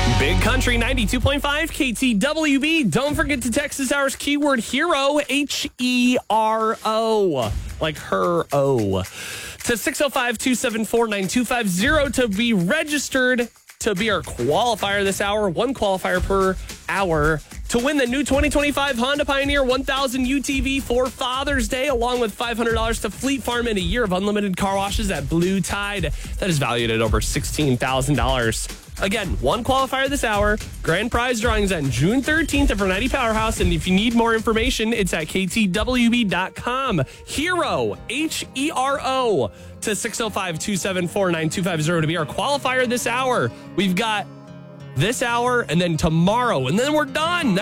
Big Country 92.5 KTWB. Don't forget to text this hour's keyword HERO, HERO, like her O, to 605-274-9250 to be registered to be our qualifier this hour. One qualifier per hour to win the new 2025 Honda Pioneer 1000 UTV for Father's Day, along with $500 to Fleet Farm and a year of unlimited car washes at Blue Tide. That is valued at over $16,000. Again, one qualifier this hour. Grand prize drawings on June 13th at Vernetti Powerhouse. And if you need more information, it's at ktwb.com. HERO, HERO, to 605-274-9250 to be our qualifier this hour. We've got this hour and then tomorrow, and then we're done.